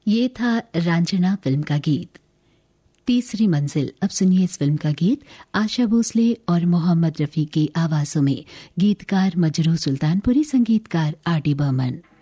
ये था रांझना फिल्म का गीत। तीसरी मंजिल। अब सुनिए इस फिल्म का गीत आशा भोसले और मोहम्मद रफी की आवाजों में। गीतकार मजरू सुल्तानपुरी, संगीतकार आर डी बर्मन।